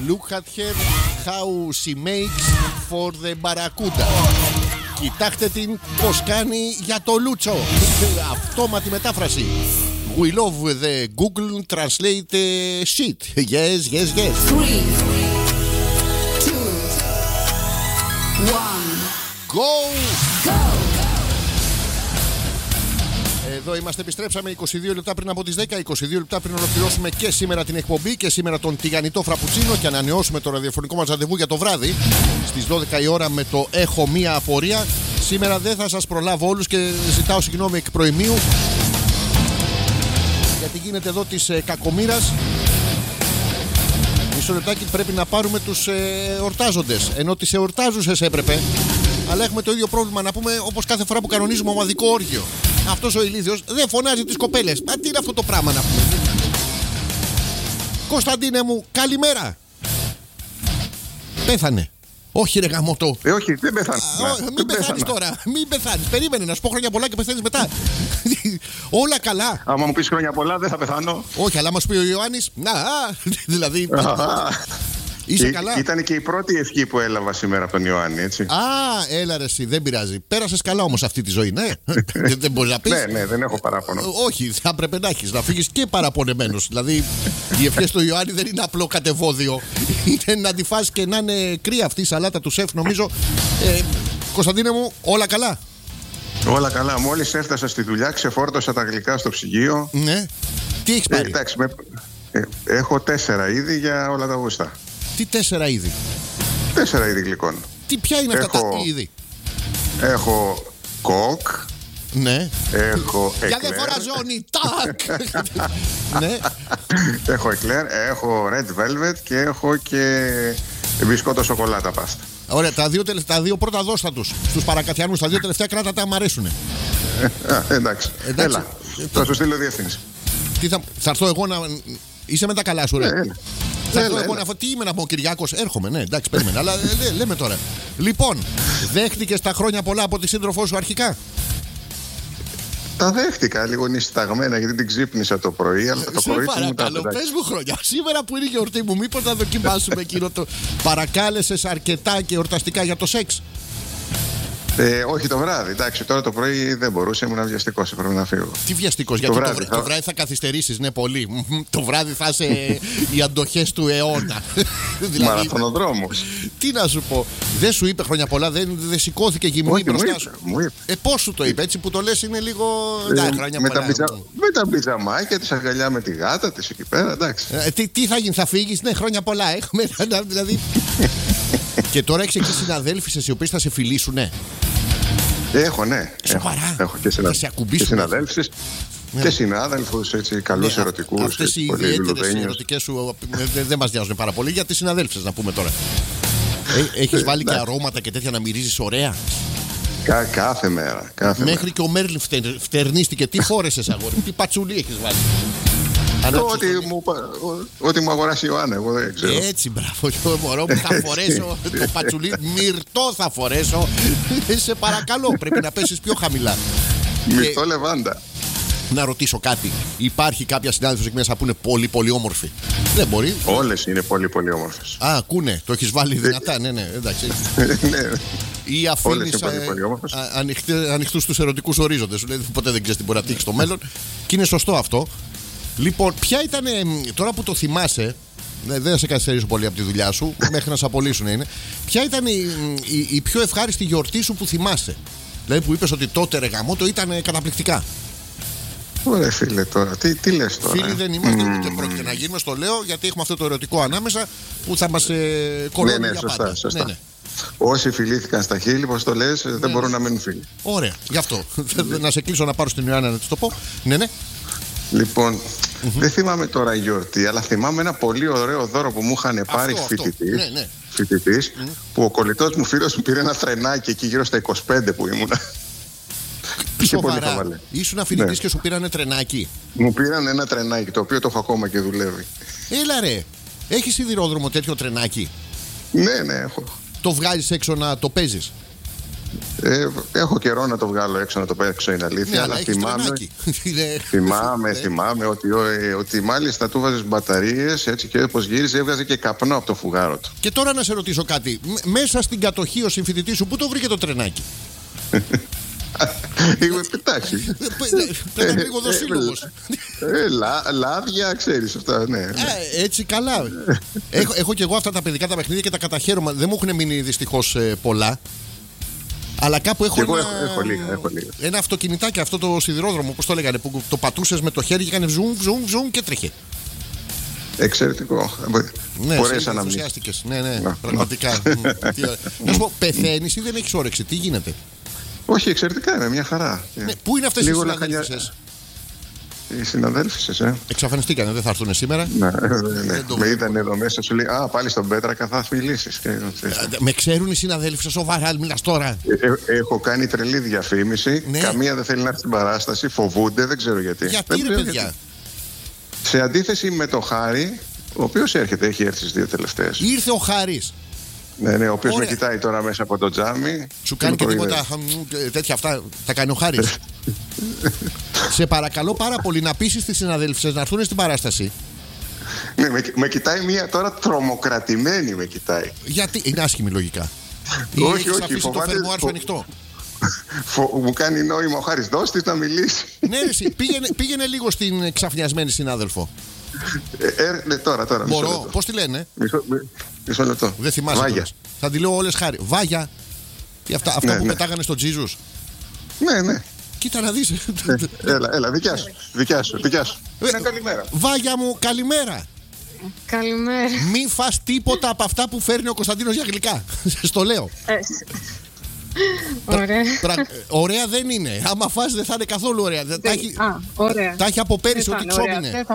Look at her how she makes for the barracuda. Κοιτάξτε την πως κάνει για το Λούτσο. Αυτόματη μετάφραση. We love the Google Translate shit. Yes, yes, yes. 3, 2, 1. Go! Go! Εδώ είμαστε, επιστρέψαμε 22 λεπτά πριν από τις 10, 22 λεπτά πριν ολοκληρώσουμε και σήμερα την εκπομπή και σήμερα τον τηγανιτό φραπουτσίνο και ανανεώσουμε το ραδιοφωνικό μας ραντεβού για το βράδυ στις 12 η ώρα με το Έχω Μία Απορία. Σήμερα δεν θα σας προλάβω όλους και ζητάω συγγνώμη εκ προημίου γιατί γίνεται εδώ της κακομοίρας. Μισό λεπτάκι, πρέπει να πάρουμε τους εορτάζοντες, ενώ τις εορτάζουσες έπρεπε. Αλλά έχουμε το ίδιο πρόβλημα να πούμε όπως κάθε φορά που κανονίζουμε ομαδικό όργιο. Αυτός ο ηλίθιος δεν φωνάζει τις κοπέλες. Τι είναι αυτό το πράγμα να πούμε. Κωνσταντίνε μου, καλημέρα. Πέθανε. Όχι ρε γαμώτο. Όχι, δεν πέθανε. Μην πεθάνεις τώρα. Μην πεθάνεις. Περίμενε να σου πω χρόνια πολλά και πεθαίνεις μετά. Όλα καλά. Άμα μου πεις χρόνια πολλά δεν θα πεθάνω. Όχι, αλλά μας πει ο Ιωάννης. Να, δηλαδή. Είσαι καλά. Ήταν και η πρώτη ευχή που έλαβα σήμερα από τον Ιωάννη, έτσι. Α, έλα ρε εσύ, δεν πειράζει. Πέρασες καλά όμως αυτή τη ζωή, ναι. Δεν μπορείς να πεις. Ναι, δεν έχω παράπονο. Όχι, θα έπρεπε να έχεις, να φύγεις και παραπονεμένος. Δηλαδή, οι ευχές του Ιωάννη δεν είναι απλό κατεβόδιο. Είναι να τη φας και να είναι κρύα αυτή η σαλάτα του σεφ, νομίζω. Κωνσταντίνε μου, όλα καλά. Όλα καλά. Μόλις έφτασα στη δουλειά, ξεφόρτωσα τα γλυκά στο ψυγείο. Ναι. Τι έχεις πάρει? Εντάξει, έχω 4 είδη για όλα τα γούστα. Τι 4 είδη? 4 είδη γλυκών. Ποια είναι αυτά τα είδη? Έχω κοκ. Ναι. Έχω εκλέρ. Για δεν φορά ζώνη. Τάκ. Ναι. Έχω εκλέρ, έχω red velvet και έχω και μπισκότο σοκολάτα πάστα. Ωραία, τα δύο πρώτα δώστα τους στους παρακαθιανούς. Τα δύο τελευταία κράτα τα μ' αρέσουνε. Εντάξει. Έλα, θα σου στείλω διεύθυνση. Θα έρθω εγώ να... Είσαι με τα καλά σου, ρε. Θα έρθω εγώ έλα. τι είμαι να πω, ο Κυριάκος? Έρχομαι, ναι, εντάξει, περίμενα. Αλλά λέμε τώρα. Λοιπόν, δέχτηκες τα χρόνια πολλά από τη σύντροφό σου αρχικά? Τα δέχτηκα λίγο νησταγμένα γιατί την ξύπνησα το πρωί, αλλά το πρωί μου τα πες μου χρόνια. Σήμερα που είναι η γιορτή μου, μήπως να δοκιμάσουμε εκείνο το... Παρακάλεσες αρκετά και εορταστικά για το σεξ? Όχι το βράδυ, εντάξει, τώρα το πρωί δεν μπορούσε, ήμουν βιαστικός, έπρεπε να φύγω. Τι βιαστικός, γιατί το βράδυ θα καθυστερήσεις, ναι, πολύ. Το βράδυ θα είσαι οι αντοχές του αιώνα. Μαραθωνοδρόμος. Τι να σου πω, δεν σου είπε χρόνια πολλά, δεν σηκώθηκε γυμνή μπροστά σου? Μου είπε. Πώς σου το είπε, έτσι που το λες είναι λίγο. Χρόνια πολλά. Με τα πιτζαμάκια της, αγκαλιά με τη γάτα της εκεί πέρα, εντάξει. Τι θα γίνει, θα φύγεις? Ναι, χρόνια πολλά έχουμε. Δηλαδή. Και τώρα έχεις εκεί συναδέλφισες οι οποίες θα σε φιλήσουνε? Έχω, ναι. Σοβαρά? Έχω και συναδέλφισες Ναι. και συνάδελφους, έτσι, καλούς ερωτικούς. Αυτές οι ιδιαίτερες ερωτικές σου δεν μας νοιάζουν πάρα πολύ. Για τις συναδέλφισες να πούμε τώρα. Έχεις βάλει και αρώματα και τέτοια να μυρίζεις ωραία? Κάθε μέρα. Μέχρι και ο Μέρλιν φτερνίστηκε. Τι φόρεσες, αγόρι? Τι πατσουλί έχεις βάλει? Ό,τι μου αγοράσει η Ιωάννα, εγώ δεν ξέρω. Έτσι, μπράβο, μωρό μου, θα φορέσω το πατσουλί, μυρτό θα φορέσω. Σε παρακαλώ, πρέπει να πέσεις πιο χαμηλά. Μυρτό λεβάντα. Να ρωτήσω κάτι. Υπάρχει κάποια συνάδελφος εκεί μέσα που είναι πολύ πολύ όμορφη? Δεν μπορεί. Όλες είναι πολύ πολύ όμορφες. Α, ακούνε, το έχεις βάλει δυνατά, ναι, εντάξει. Ή αφήνεις ανοιχτούς τους ερωτικούς ορίζοντες. Σου λέει ποτέ δεν ξέρεις τι μπορεί να τύχει στο μέλλον. Και είναι σωστό αυτό. Λοιπόν, ποια ήταν, τώρα που το θυμάσαι, δεν θα σε καθυστερήσω πολύ από τη δουλειά σου, μέχρι να σε απολύσουν είναι, ποια ήταν η πιο ευχάριστη γιορτή σου που θυμάσαι? Δηλαδή που είπες ότι τότε ρε γαμώτο ήταν καταπληκτικά. Ωραία φίλε τώρα, τι λες τώρα? Φίλοι δεν είμαστε, ούτε πρόκειται να γίνουμε, στο λέω, γιατί έχουμε αυτό το ερωτικό ανάμεσα που θα μας κολλώνει για πάντα. Σωστά. Ναι. Όσοι φιλήθηκαν στα χείλη, πως το λες, δεν μπορούν να μείνουν φίλοι. Ωραία, γι' αυτό. Να σε κλείσω να πάρω στην Ιωάννα να της το πω. Ναι. Λοιπόν, δεν θυμάμαι τώρα η γιορτή, αλλά θυμάμαι ένα πολύ ωραίο δώρο που μου είχαν πάρει φοιτητής, που ο κολλητός μου φίλος μου πήρε ένα τρενάκι εκεί γύρω στα 25 που ήμουνα. Σοβαρά? Ήσουν αφιλητής και σου πήρανε τρενάκι? Μου πήραν ένα τρενάκι, το οποίο το έχω ακόμα και δουλεύει. Έλα ρε, έχεις σιδηρόδρομο τέτοιο τρενάκι? Ναι, έχω. Το βγάζεις έξω να το παίζεις? Έχω καιρό να το βγάλω έξω, να το παίξω, είναι αλήθεια. Αλλά θυμάμαι ότι μάλιστα του βάζεις μπαταρίες, έτσι, και όπως γύριζε έβγαζε και καπνό από το φουγάρο του. Και τώρα να σε ρωτήσω κάτι. Μέσα στην κατοχή ο συμφοιτητής σου, πού το βρήκε το τρενάκι? Εντάξει. Πέτα λίγο δοσύλλογος. Λάδια, ξέρεις αυτά, ναι. Έτσι καλά. Έχω και εγώ αυτά τα παιδικά τα παιχνίδια και τα καταχαίρωμα. Δεν μου έχουν μείνει δυστυχώς πολλά. Αλλά κάπου έχω ένα αυτοκινητάκι, αυτό το σιδηρόδρομο, όπως το λέγανε, που το πατούσες με το χέρι και έκανε ζουμ και τρέχε. Εξαιρετικό. Ναι, ενθουσιάστηκες. Ναι, πραγματικά. Να σου πω, πεθαίνεις ή δεν έχεις όρεξη? Τι γίνεται? Όχι, εξαιρετικά είναι, μια χαρά. Πού είναι αυτές οι συναδέλφισες? Οι συναδέλφισες, εξαφανιστήκανε, δεν θα έρθουν σήμερα. Ναι. Με είδαν εδώ μέσα, σου λέει πάλι στον Πέτρακα θα μιλήσεις. Με ξέρουν οι συναδέλφισες, σοβαρά μιλάς τώρα? Έχω κάνει τρελή διαφήμιση. Καμία δεν θέλει να έρθει στην παράσταση, φοβούνται, δεν ξέρω γιατί. Γιατί ρε παιδιά? Σε αντίθεση με το Χάρη, ο οποίος έρχεται, έχει έρθει στις 2 τελευταίες. Ήρθε ο Χάρης. Ναι, ο οποίος με κοιτάει τώρα μέσα από το τζάμι. Σου κάνει και τίποτα τέτοια αυτά? Τα κάνει ο Χάρης? Σε παρακαλώ πάρα πολύ να πείσεις τις συναδέλφισες να έρθουν στην παράσταση. Ναι, με κοιτάει μία τώρα τρομοκρατημένη, με κοιτάει. Γιατί? Είναι άσχημη λογικά. Όχι, αφήσει το φερμουάρ σου ανοιχτό. Μου κάνει νόημα ο Χάρης, δώσ' της να μιλήσει. Ναι, εσύ, πήγαινε λίγο στην ξαφνιασμένη συνάδελφο. Ναι, τώρα. Μπορώ, πώς τη λένε? Μισό λεπτό. Δεν θυμάσαι. Βάγια. Θα τη λέω όλες Χάρη. Βάγια. Αυτά που πετάγανε στον Τζίζους. Ναι. Κοίτα να δεις. Έλα, δικιά σου. Καλημέρα. Βάγια μου, καλημέρα. Καλημέρα. Μην φας τίποτα από αυτά που φέρνει ο Κωνσταντίνος για γλυκά. Στο λέω. Ωραία. Ωραία δεν είναι. Άμα φας δεν θα είναι καθόλου ωραία. Ωραία. Τα έχει από πέρυσι ότι ξόμινε.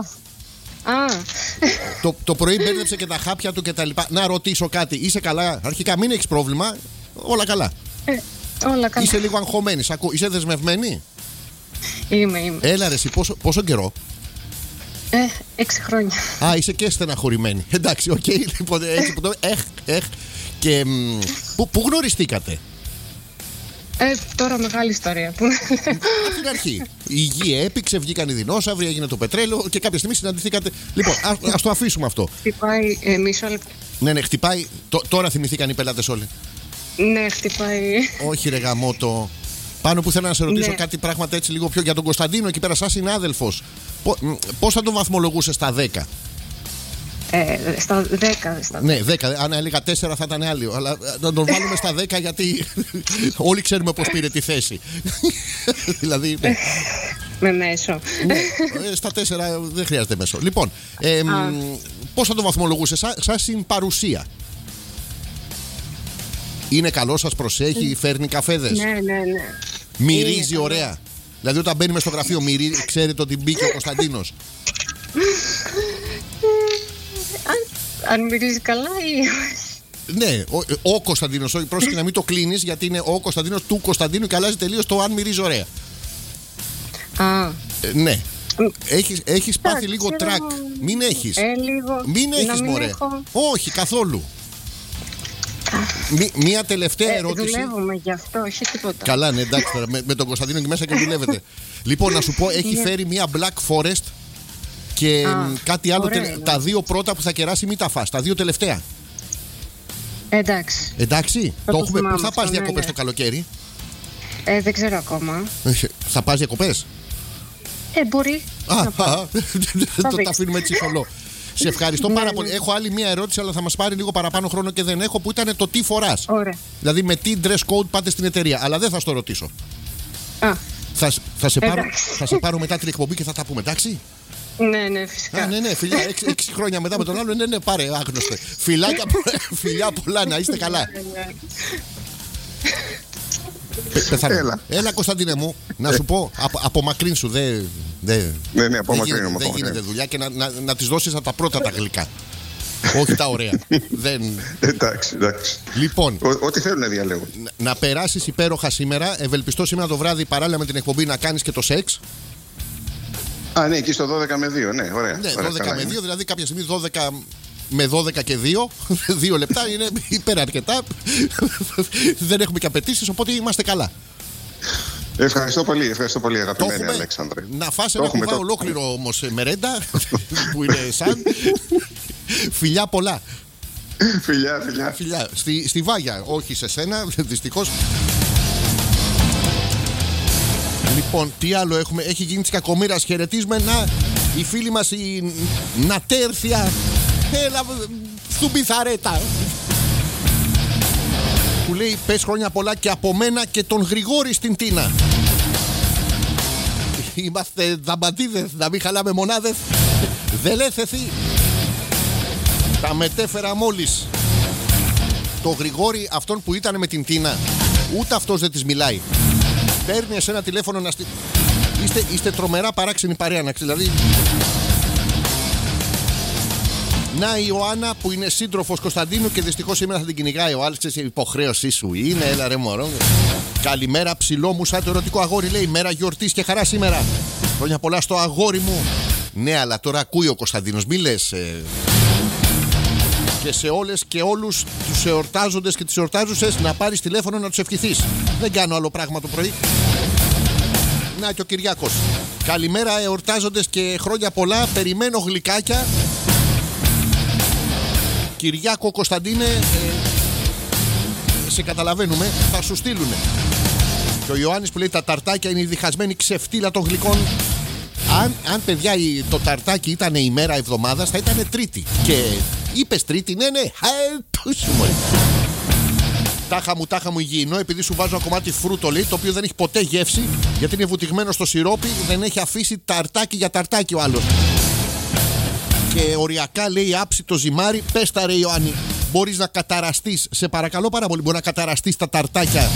Το πρωί μπέρδεψε και τα χάπια του και τα λοιπά. Να ρωτήσω κάτι. Είσαι καλά? Αρχικά μην έχεις πρόβλημα. Όλα καλά. Όλα καλά. Είσαι λίγο αγχωμένη. Είσαι δεσμευμένη? Είμαι. Έλα ρε εσύ, πόσο καιρό? 6 χρόνια. Είσαι και στεναχωρημένη. Εντάξει, οκ. Λοιπόν, έτσι που το... Και πού γνωριστήκατε? Τώρα μεγάλη ιστορία. Από την αρχή. Η γη έπηξε, βγήκαν οι δεινόσαυροι, έγινε το πετρέλαιο και κάποια στιγμή συναντηθήκατε. Λοιπόν, ας το αφήσουμε αυτό. Χτυπάει μισό λεπτό. Ναι, χτυπάει. Τώρα θυμηθήκαν οι πελάτες όλοι. Ναι, χτυπάει. Όχι ρε γαμώτο. Πάνω που θέλω να σε ρωτήσω κάτι πράγματα έτσι λίγο πιο για τον Κωνσταντίνο εκεί πέρα, σαν συνάδελφος. Πώς θα τον βαθμολογούσες στα 10? Στα 10. Ναι, 10. Αν έλεγα 4 θα ήταν άλλο. Αλλά να τον βάλουμε στα 10 γιατί όλοι ξέρουμε πώς πήρε τη θέση. Δηλαδή. Ναι. Με μέσο. Ναι, στα 4 δεν χρειάζεται μέσο. Λοιπόν, πώς θα τον βαθμολογούσες σαν συμπαρουσία? Είναι καλό, σας προσέχει, φέρνει καφέδες? Ναι. Μυρίζει ωραία? Δηλαδή όταν μπαίνει μες στο γραφείο ξέρετε ότι μπήκε ο Κωνσταντίνος? Αν μυρίζει καλά ή... Ναι, ο Κωνσταντίνος. Πρόσεχε να μην το κλείνεις, γιατί είναι ο Κωνσταντίνος του Κωνσταντίνου και αλλάζει τελείως το αν μυρίζει ωραία. Ναι. Έχεις πάθει λίγο τρακ. Μην έχεις. Μην έχεις μωρέ. Όχι καθόλου. Μία τελευταία ερώτηση. Δουλεύουμε γι' αυτό, όχι τίποτα. Καλά, ναι, εντάξει, με τον Κωνσταντίνο εκεί μέσα και δουλεύετε. Λοιπόν, να σου πω, έχει φέρει μία Black Forest και κάτι άλλο. Τα 2 πρώτα που θα κεράσει μην τα φας. Τα 2 τελευταία. Εντάξει. Το έχουμε. Πού θα πας διακοπές το καλοκαίρι? Δεν ξέρω ακόμα. Θα πας διακοπές? Μπορεί. Το αφήνουμε έτσι θολό. Σε ευχαριστώ πάρα πολύ. Έχω άλλη μία ερώτηση, αλλά θα μας πάρει λίγο παραπάνω χρόνο και δεν έχω, που ήταν το τι φοράς. Δηλαδή με τι dress code πάτε στην εταιρεία. Αλλά δεν θα στο ρωτήσω. Θα σε πάρω μετά την εκπομπή και θα τα πούμε, εντάξει? Ναι, φυσικά. Ναι, φιλιά, 6 χρόνια μετά με τον άλλο. Ναι, πάρε, άγνωστε. Φιλιά πολλά, να είστε καλά. Έλα Κωνσταντίνε μου, να σου πω, απομακρύνσου. Ναι, απομακρύνω. Δεν γίνεται δουλειά και να τις δώσεις από τα πρώτα τα γλυκά. Όχι τα ωραία. Εντάξει. Λοιπόν, ό,τι θέλουν να διαλέγουν. Να περάσεις υπέροχα σήμερα. Ευελπιστώ σήμερα το βράδυ παράλληλα με την εκπομπή να κάνεις και το σεξ. Ναι, εκεί στο 12 με 2, ναι, ωραία. Ναι, 12 με 2, δηλαδή κάποια στιγμή 12 με 12 και 2 λεπτά είναι υπεραρκετά. Δεν έχουμε και απαιτήσεις, οπότε είμαστε καλά. Ευχαριστώ πολύ αγαπημένη Αλέξανδρε. Να φας ένα κουβά ολόκληρο όμως μερέντα που είναι σαν. Φιλιά πολλά. Φιλιά. Στη Βάγια, όχι σε σένα, δυστυχώς. Λοιπόν, τι άλλο έχουμε? Έχει γίνει της κακομοίρας. Χαιρετίζουμε η φίλη μας η Νατέρθια. Έλα στον Πιθαρέτα. Που λέει πες χρόνια πολλά και από μένα και τον Γρηγόρη στην Τίνα. Είμαστε δαμπαντίδες, να μην χαλάμε μονάδες. Δεν λέθεθη. Τα μετέφερα μόλις. Το Γρηγόρη αυτόν που ήταν με την Τίνα, ούτε αυτός δεν της μιλάει. Παίρνει εσένα τηλέφωνο να είστε τρομερά παράξενη παρέα, να ξέρει. Δηλαδή. Να η Ιωάννα που είναι σύντροφος Κωνσταντίνου και δυστυχώς σήμερα θα την κυνηγάει ο Άλεξης. Η υποχρέωσή σου είναι, έλα ρε μωρό. Καλημέρα ψηλό μου σαν το ερωτικό αγόρι, λέει. Μέρα γιορτής και χαρά σήμερα. Χρόνια πολλά στο αγόρι μου. Ναι, αλλά τώρα ακούει ο Κωνσταντίνος, μη λες. Και σε όλες και όλους τους εορτάζοντες και τις εορτάζουσες να πάρεις τηλέφωνο να τους ευχηθείς. Δεν κάνω άλλο πράγμα το πρωί. Να και ο Κυριάκος. Καλημέρα εορτάζοντες και χρόνια πολλά. Περιμένω γλυκάκια. Κυριάκο, Κωνσταντίνε, σε καταλαβαίνουμε, θα σου στείλουνε. Και ο Ιωάννης που λέει τα ταρτάκια είναι η διχασμένη ξεφτύλα των γλυκών. Αν παιδιά το ταρτάκι ήταν ημέρα εβδομάδας, θα ήταν Τρίτη. Και είπες Τρίτη, ναι. Τάχα μου υγιεινό, επειδή σου βάζω ένα κομμάτι φρούτο, λέει, το οποίο δεν έχει ποτέ γεύση, γιατί είναι βουτυγμένο στο σιρόπι, δεν έχει αφήσει ταρτάκι για ταρτάκι ο άλλος. Και οριακά λέει άψη το ζυμάρι. Πες τα ρε Ιωάννη, μπορείς να καταραστείς, σε παρακαλώ πάρα πολύ, μπορεί να καταραστείς τα ταρτάκια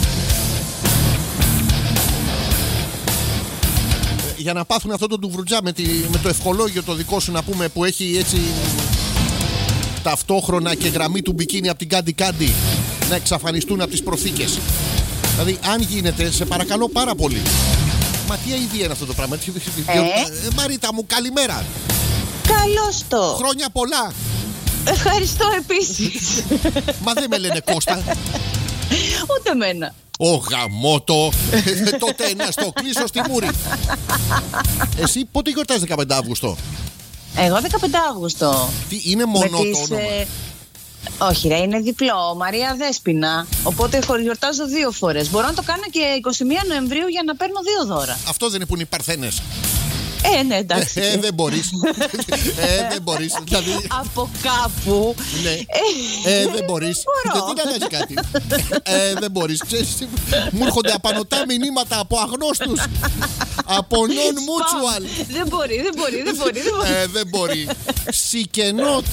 για να πάθουν αυτό το ντουβρουτζά με το ευχολόγιο το δικό σου, να πούμε, που έχει έτσι ταυτόχρονα και γραμμή του μπικίνι από την Κάντι Κάντι, να εξαφανιστούν από τις προθήκες. Δηλαδή αν γίνεται, σε παρακαλώ πάρα πολύ. Μα τι αηδία είναι αυτό το πράγμα. Μαρίτα μου, καλημέρα. Καλώς το. Χρόνια πολλά. Ευχαριστώ επίσης. Μα δεν με λένε Κώστα. Ούτε εμένα. Ω γαμώτο. Τότε να στο κλείσω στη μούρη. Εσύ πότε γιορτάζεις 15 Αύγουστο? Εγώ 15 Αύγουστο. Τι είναι μόνο το όνομα? Όχι ρε, είναι διπλό, Μαρία Δέσποινα. Οπότε γιορτάζω 2 φορές. Μπορώ να το κάνω και 21 Νοεμβρίου για να παίρνω 2 δώρα. Αυτό δεν είναι που είναι οι Παρθένες? Ναι, εντάξει. Δεν μπορείς. Δεν μπορείς. Δηλαδή. Από κάπου. Ναι. Δεν μπορείς. Δεν αλλάζει κάτι. Δεν μπορείς. Μου έρχονται απανωτά μηνύματα από αγνώστους. Από non-mutual. Δεν μπορεί. Δεν μπορεί. Σικενότ.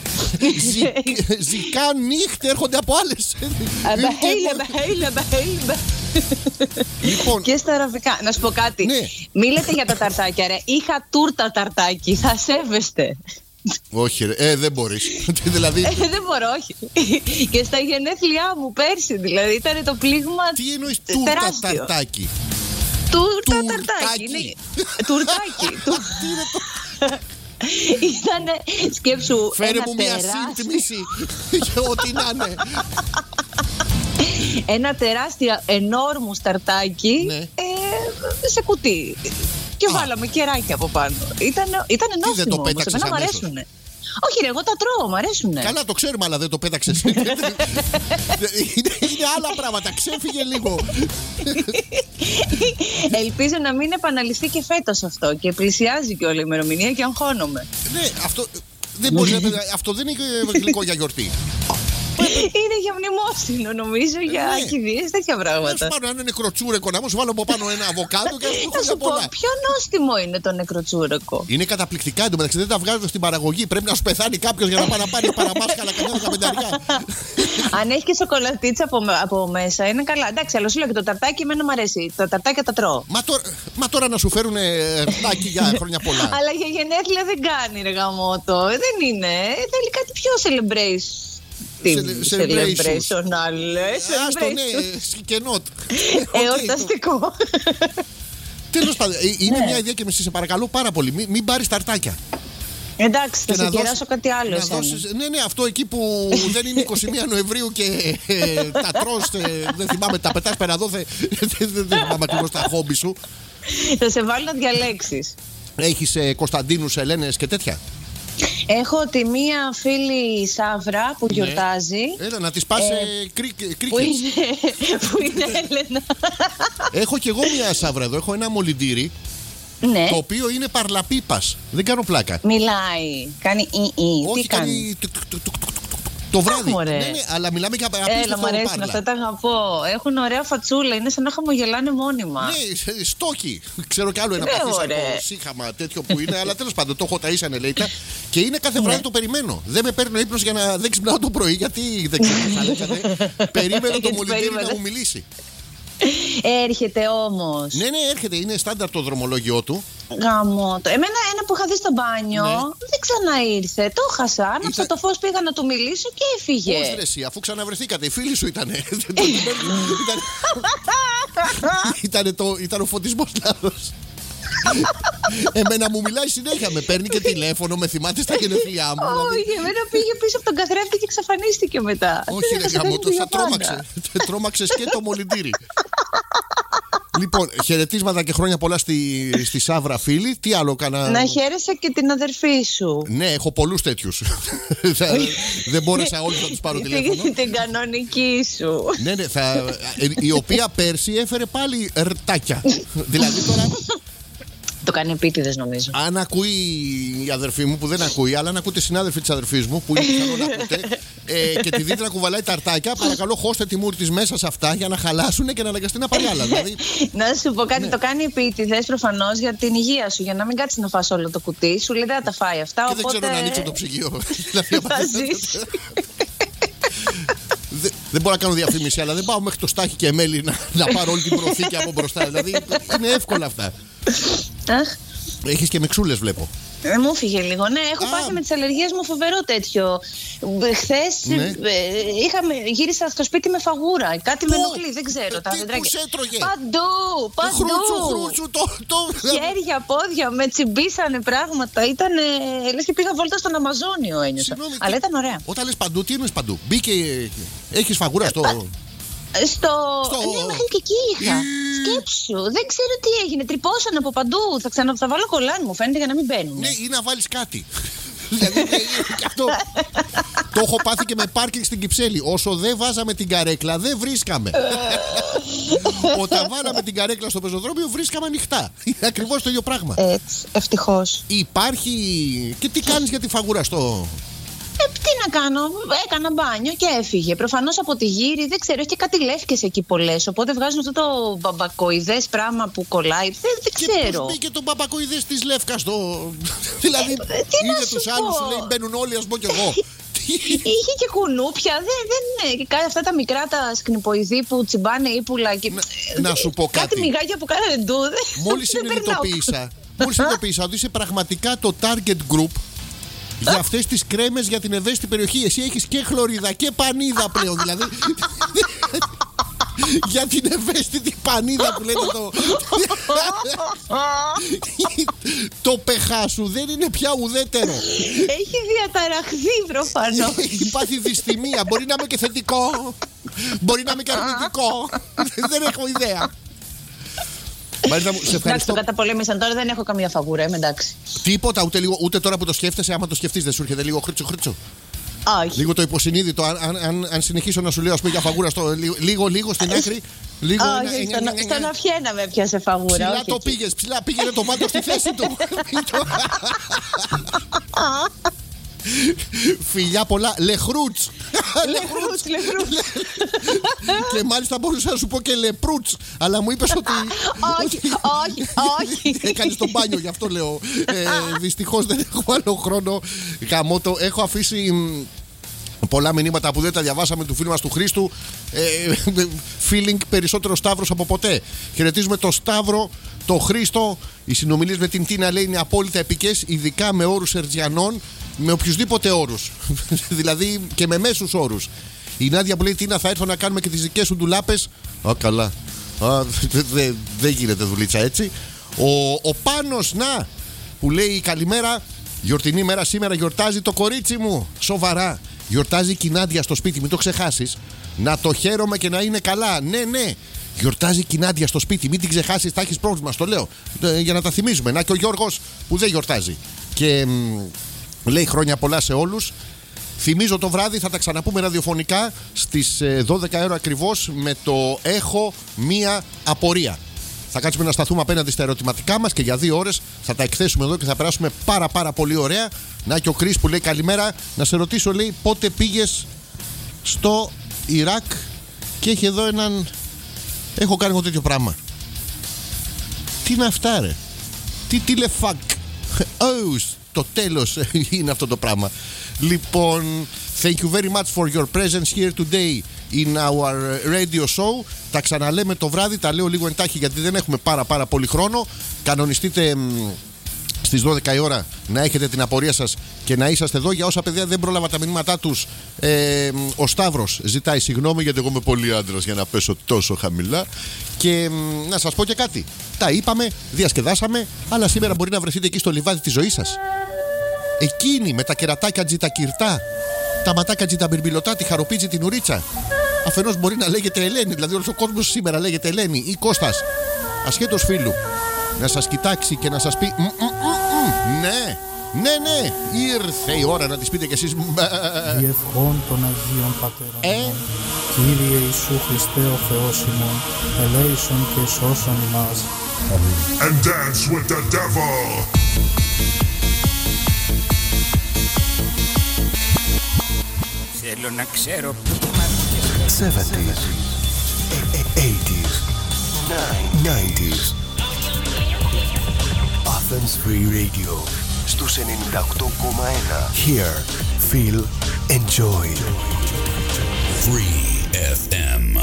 Ζικάν νύχτε έρχονται από άλλες. Λοιπόν. Και στα αραβικά. Να σου πω κάτι. Ναι. Μη λέτε για τα ταρτάκια ρε. Είχα τούρτα ταρτάκι. Θα σέβεστε. Όχι ρε, δεν μπορείς. Δηλαδή. Δεν μπορώ, όχι. Και στα γενέθλιά μου πέρσι, δηλαδή ήταν το πλήγμα. Τι εννοείς τούρτα ταρτάκι? Τούρτα ταρτάκι. Τουρτάκι. Τι είναι το? Ήτανε, σκέψου, φέρε μου μια σύντμηση. Ό,τι να είναι. Ένα τεράστιο ενόρμου σταρτάκι, ναι. Σε κουτί. Και βάλαμε κεράκια από πάνω. Ήταν νόστιμο. Δεν το πέταξες εμένα μου αρέσουνε. Όχι ρε, εγώ τα τρώω, μου αρέσουνε. Καλά, το ξέρουμε, αλλά δεν το πέταξες. Είναι άλλα πράγματα, ξέφυγε λίγο. Ελπίζω να μην επαναληφθεί και φέτος αυτό. Και πλησιάζει και όλη η ημερομηνία και αγχώνομαι. Ναι, αυτό δεν μπορεί να. Αυτό δεν είναι γλυκό για γιορτή. Είναι για μνημόσυνο, νομίζω, για κηδείες, τέτοια πράγματα. Πάνω, αν είναι νεκροτσούρεκο, να μου βάλω από πάνω ένα αβοκάντο και θα σου πω, ποιο νόστιμο είναι το νεκροτσούρεκο? Είναι καταπληκτικά, εντωμεταξύ δεν τα βγάζουν στην παραγωγή. Πρέπει να σου πεθάνει κάποιος για να πάει να πάρει παραμάσκαλα καμιά 15. Αν έχει και σοκολατίτσα από μέσα, είναι καλά. Εντάξει, αλλά σου λέω και το ταρτάκι εμένα μου αρέσει. Τα ταρτάκια τα τρώω. Μα τώρα να σου φέρουν ρτάκι για χρόνια πολλά. Αλλά για γενέθλια δεν κάνει, ρε γαμώτο. Δεν είναι. Θέλει κάτι πιο celebration. Celebration, άλλες. Άστο, ναι, σκενότ. Εορταστικό. Τέλος πάντων, είναι μια ιδέα και με σε παρακαλώ πάρα πολύ. Μην πάρεις ταρτάκια. Εντάξει, θα σε κεράσω κάτι άλλο. Ναι, αυτό εκεί που δεν είναι 21 Νοεμβρίου και τα τρως, δεν θυμάμαι, τα πετάς πέρα εδώ, δεν θυμάμαι ακριβώς τα χόμπι σου. Θα σε βάλω να διαλέξεις. Έχεις Κωνσταντίνους, Ελένες και τέτοια? Έχω τη μία φίλη Σαύρα που γιορτάζει. Έλα να της πας κρίκετ. Που είναι Έλενα. Έχω κι εγώ μια Σαύρα εδώ. Έχω ένα μολυντήρι. Ναι. Το οποίο είναι παρλαπίπας. Δεν κάνω πλάκα. Μιλάει. Κάνει όχι, τι κάνει? Το βράδυ. Ναι, αλλά μιλάμε για απίστευτο. Έλα, μου αρέσουν αυτά, τα αγαπώ. Έχουν ωραία φατσούλα, είναι σαν να χαμογελάνε μόνιμα. Ναι, στόκι. Ξέρω κι άλλο ένα παθήσακο σύχαμα τέτοιο που είναι, αλλά τέλος πάντων το έχω ταΐσει ανελέητα και είναι κάθε βράδυ το περιμένω. Δεν με παίρνει ο ύπνος για να δεν ξυπνάω το πρωί, γιατί δεν ξυπνάω. Περίμενα το μολυντήρι να μου μιλήσει. Έρχεται όμως. Ναι, έρχεται. Είναι στάνταρ το δρομολόγιο του. Γαμώτο. Εμένα ένα που είχα δει στο μπάνιο δεν ξαναήρθε. Το χάσα. Άναψα το φως, πήγα να του μιλήσω και έφυγε. Πώς ρε εσύ, αφού ξαναβρεθήκατε, η φίλη σου ήτανε. Ήταν ο φωτισμός λάθος. Εμένα μου μιλάει συνέχεια, με παίρνει και τηλέφωνο, με θυμάται στα γενέθλιά μου. Όχι, εμένα πήγε πίσω από τον καθρέφτη και εξαφανίστηκε μετά. Όχι ρε γαμώτο, θα τρόμαξε. Τρόμαξες και το μολυντήρι. Λοιπόν, χαιρετίσματα και χρόνια πολλά στη Σαύρα φίλη. Τι άλλο κάνα? Να χαίρεσαι και την αδερφή σου. Ναι, έχω πολλούς τέτοιους. Δεν μπόρεσα όλους να τους πάρω τηλέφωνο. Την κανονική σου. Ναι, η οποία πέρσι έφερε πάλι ρτάκια. Δηλαδή τώρα... Το κάνει επίτηδες νομίζω. Αν ακούει η αδερφή μου, που δεν ακούει, αλλά αν ακούτε συνάδελφοι της αδερφής μου, που είναι πιθανό να ακούτε, και τη δείτε να κουβαλάει τα αρτάκια, παρακαλώ χώστε τη μούρη της μέσα σε αυτά για να χαλάσουν και να αναγκαστεί να πάρει άλλα. Δηλαδή... Να σου πω κάτι, το κάνει επίτηδες προφανώς για την υγεία σου, για να μην κάτσεις να φας όλο το κουτί. Σου λέει δεν θα τα φάει αυτά. Και οπότε... δεν ξέρω να ανοίξω το ψυγείο. Θα ζήσει. Δεν μπορώ να κάνω διαφήμιση, αλλά δεν πάω μέχρι το Στάχη και Μέλη να πάρω όλη την προθήκη από μπροστά. Δηλαδή είναι εύκολα αυτά. Έχεις και μεξούλες βλέπω. Μου φύγε λίγο. Ναι, έχω πάθει με τις αλλεργίες μου φοβερό τέτοιο. Χθες γύρισα στο σπίτι με φαγούρα. Κάτι με ενοχλεί, δεν ξέρω. Τι που έτρωγε? Παντού. Χρούτσου. Χέρια, πόδια, με τσιμπήσανε πράγματα. Ήταν λες και πήγα βόλτα στον Αμαζόνιο, ένιωσα. Αλλά ήταν ωραία. Όταν λες παντού, τι εννοείς παντού? Μπήκε, έχεις φαγούρα στο... Ναι, μέχρι και εκεί είχα. Σκέψου, δεν ξέρω τι έγινε. Τρυπώσαν από παντού. Θα βάλω κολλάν, μου φαίνεται, για να μην μπαίνουν. Ναι, ή να βάλεις κάτι. Δηλαδή, και αυτό. Το έχω πάθει και με πάρκινγκ στην Κυψέλη. Όσο δεν βάζαμε την καρέκλα, δεν βρίσκαμε. Όταν βάλαμε την καρέκλα στο πεζοδρόμιο, βρίσκαμε ανοιχτά. Είναι ακριβώς το ίδιο πράγμα. Έτσι, ευτυχώς. Υπάρχει. Και τι κάνεις για τη φαγούρα στο... Τι να κάνω, έκανα μπάνιο και έφυγε. Προφανώς από τη γύρι, δεν ξέρω, έχει και κάτι λεύκες εκεί πολλές. Οπότε βγάζουν αυτό το μπαμπακοειδές πράγμα που κολλάει. Δεν ξέρω. Και πώς μπήκε το μπαμπακοειδές της Λεύκας δηλαδή, είδε τους άλλους, σου λέει μπαίνουν όλοι, ας πω κι εγώ. Είχε και κουνούπια, δεν είναι. Και αυτά τα μικρά τα σκνιποειδή που τσιμπάνε ύπουλα. Να σου πω κάτι. Κάτι μιγάκια που κάνανε ντούδε. Μόλις συνειδητοποίησα ότι είσαι πραγματικά το target group για αυτές τις κρέμες για την ευαίσθητη περιοχή. Εσύ έχεις και χλωρίδα και πανίδα πλέον. Δηλαδή για την ευαίσθητη πανίδα που λένε το πεχά σου δεν είναι πια ουδέτερο. Έχει διαταραχθεί προφανώς. Έχει πάθει δυσθυμία. Μπορεί να είμαι και θετικό, μπορεί να είμαι και αρνητικό. Δεν έχω ιδέα. Μάλιστα, σε εντάξει, το καταπολέμησαν τώρα, δεν έχω καμία φαγούρα, είμαι εντάξει. Τίποτα, ούτε τώρα που το σκέφτεσαι, άμα το σκεφτείς, δεν σου έρχεται λίγο χρήτσο. Όχι. Λίγο το υποσυνείδητο, αν συνεχίσω να σου λέω, ας πούμε, για φαγούρα, λίγο στην άκρη. Λίγο, όχι, στον αυχένα με πιάσε φαγούρα. Ψηλά το πήγες, πήγαινε το μάτο στη θέση του. Φιλιά πολλά, λεχρούτς. Και μάλιστα μπορούσα να σου πω και λεπρούτς, αλλά μου είπες ότι... Όχι. Έκανες το μπάνιο, γι' αυτό λέω. Δυστυχώς δεν έχω άλλο χρόνο. Γαμώτο, έχω αφήσει πολλά μηνύματα που δεν τα διαβάσαμε του φίλου μας του Χρήστου. Feeling περισσότερο Σταύρος από ποτέ. Χαιρετίζουμε το Σταύρο, το Χρήστο. Οι συνομιλίες με την Τίνα, λέει, είναι απόλυτα επικές, ειδικά με όρους Ερτζιανών, με οποιουσδήποτε όρους. Δηλαδή και με μέσους όρους. Η Νάντια που λέει, Τίνα, θα έρθω να κάνουμε και τις δικές σου ντουλάπες. Καλά. Δεν γίνεται δουλίτσα έτσι. Ο Πάνος, να, που λέει καλημέρα. Γιορτινή μέρα σήμερα, γιορτάζει το κορίτσι μου. Σοβαρά. Γιορτάζει η Κινάντια στο σπίτι, μην το ξεχάσεις. Να το χαίρομαι και να είναι καλά. Ναι, ναι. Γιορτάζει η Κινάντια στο σπίτι, μην την ξεχάσεις, θα έχεις πρόβλημα. Στο λέω για να τα θυμίζουμε. Να και ο Γιώργος που δεν γιορτάζει. Και λέει χρόνια πολλά σε όλους. Θυμίζω το βράδυ θα τα ξαναπούμε ραδιοφωνικά στις 12 ώρα ακριβώς με το έχω μία απορία. Θα κάτσουμε να σταθούμε απέναντι στα ερωτηματικά μας και για 2 ώρες θα τα εκθέσουμε εδώ και θα περάσουμε πάρα πολύ ωραία. Να και ο Κρίς που λέει καλημέρα. Να σε ρωτήσω, λέει, πότε πήγες στο Ιράκ? Και έχει εδώ έναν... Έχω κάνει εγώ τέτοιο πράγμα. Τι είναι αυτά, ρε? Τι λεφακ? Το τέλος είναι αυτό το πράγμα. Λοιπόν, thank you very much for your presence here today in our radio show. Τα ξαναλέμε το βράδυ, τα λέω λίγο εντάχει γιατί δεν έχουμε πάρα πολύ χρόνο. Κανονιστείτε στις 12 η ώρα να έχετε την απορία σας και να είσαστε εδώ. Για όσα παιδιά δεν πρόλαβα τα μηνύματά τους, ο Σταύρος ζητάει συγγνώμη γιατί εγώ είμαι πολύ άντρας για να πέσω τόσο χαμηλά. Και να σας πω και κάτι. Τα είπαμε, διασκεδάσαμε, αλλά σήμερα μπορεί να βρεθείτε εκεί στο λιβάδι της ζωής σας. Εκείνη με τα κερατάκια τζιτακυρτά, τα ματάκια τζιταμπιρμπιλωτά, τη χαροπίτζη, την ουρίτσα. Αφενός μπορεί να λέγεται Ελένη, δηλαδή όλος ο κόσμος σήμερα λέγεται Ελένη ή Κώστας, ασχέτως φίλου. Να σας κοιτάξει και να σας πει ναι, ήρθε η ώρα να της πείτε κι εσείς. Διευχών των Αγίων Πατέρων, Κύριε Ιησού Χριστέ ο Θεός ημών, ελέησον και σώσον ημάς. And dance with the devil. Θέλω να ξέρω 70s, 80s, 90s. Athens Free Radio στους 98,1. Hear, feel, enjoy. Free FM.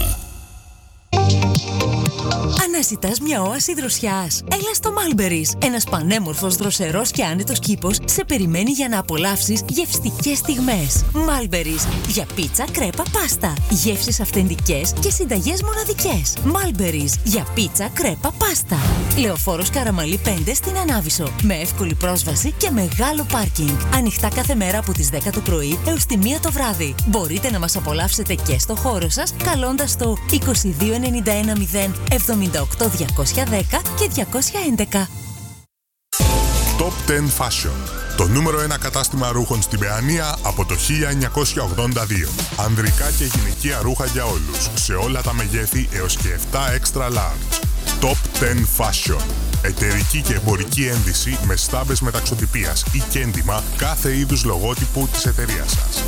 Αναζητάς μια όαση δροσιάς? Έλα στο Mulberry's. Ένας πανέμορφος, δροσερός και άνετος κήπος σε περιμένει για να απολαύσεις γευστικές στιγμές. Mulberry's. Για πίτσα, κρέπα, πάστα. Γεύσεις αυθεντικές και συνταγές μοναδικές. Mulberry's. Για πίτσα, κρέπα, πάστα. Λεωφόρος Καραμαλή 5 στην Ανάβησο. Με εύκολη πρόσβαση και μεγάλο πάρκινγκ. Ανοιχτά κάθε μέρα από τις 10 το πρωί έως τη 1 το βράδυ. Μπορείτε να μας απολαύσετε και στο χώρο σας καλώντας το 2291 078 210 και 211. Top 10 Fashion. Το νούμερο 1 κατάστημα ρούχων στην Παιανία από το 1982. Ανδρικά και γυναικεία ρούχα για όλους, σε όλα τα μεγέθη έως και 7 extra large. Top 10 Fashion. Εταιρική και εμπορική ένδυση με στάμπες μεταξωτυπίας ή κέντημα κάθε είδους λογότυπου της εταιρείας σας.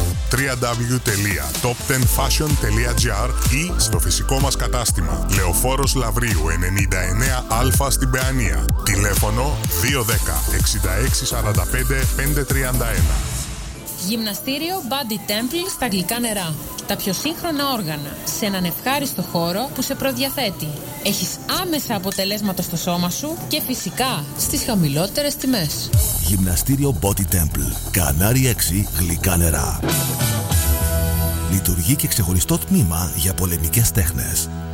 www.top10fashion.gr ή στο φυσικό μας κατάστημα Λεωφόρος Λαβρίου 99Α στην Παιανία. Τηλέφωνο 210 66 45 531. Γυμναστήριο Body Temple στα Γλυκά Νερά. Τα πιο σύγχρονα όργανα σε έναν ευχάριστο χώρο που σε προδιαθέτει. Έχεις άμεσα αποτελέσματα στο σώμα σου και φυσικά στις χαμηλότερες τιμές. Γυμναστήριο Body Temple. Κανάρι 6 Γλυκά Νερά. Λειτουργεί και ξεχωριστό τμήμα για πολεμικές τέχνες.